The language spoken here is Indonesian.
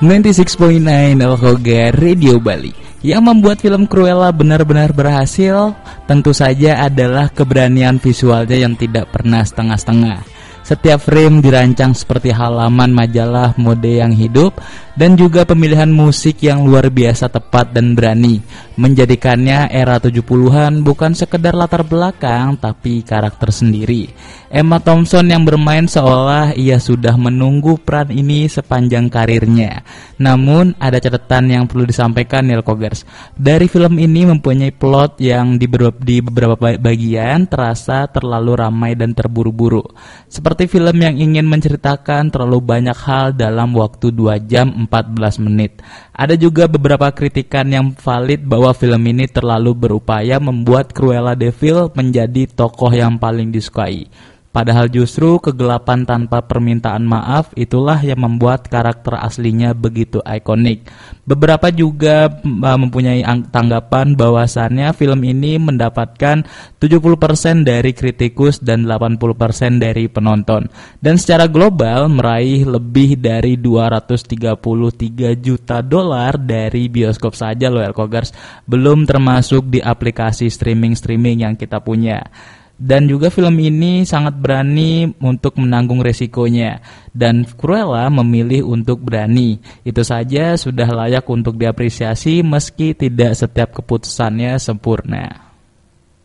96.9 Alkogar Radio Bali. Yang membuat film Cruella benar-benar berhasil tentu saja adalah keberanian visualnya yang tidak pernah setengah-setengah. Setiap frame dirancang seperti halaman majalah mode yang hidup, dan juga pemilihan musik yang luar biasa tepat dan berani, menjadikannya era 70-an bukan sekedar latar belakang tapi karakter sendiri. Emma Thompson yang bermain seolah ia sudah menunggu peran ini sepanjang karirnya. Namun ada catatan yang perlu disampaikan, Neil Kogers. Dari film ini mempunyai plot yang di beberapa bagian terasa terlalu ramai dan terburu-buru. Seperti film yang ingin menceritakan terlalu banyak hal dalam waktu 2 jam 14 menit. Ada juga beberapa kritikan yang valid bahwa film ini terlalu berupaya membuat Cruella de Vil menjadi tokoh yang paling disukai. Padahal justru kegelapan tanpa permintaan maaf itulah yang membuat karakter aslinya begitu ikonik. Beberapa juga mempunyai tanggapan bahwasannya film ini mendapatkan 70% dari kritikus dan 80% dari penonton. Dan secara global meraih lebih dari 233 juta dolar dari bioskop saja loh, Elkogers. Belum termasuk di aplikasi streaming yang kita punya. Dan juga film ini sangat berani untuk menanggung resikonya. Dan Cruella memilih untuk berani. Itu saja sudah layak untuk diapresiasi meski tidak setiap keputusannya sempurna.